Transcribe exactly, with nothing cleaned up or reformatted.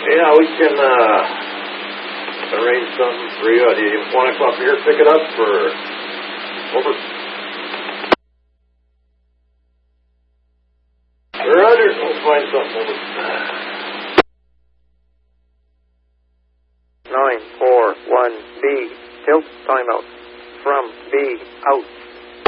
Yeah, we can uh, arrange something for you. Do you want to come up here and pick it up, or over? Roger, we'll find something over. nine four one B, tilt timeout. From B, out.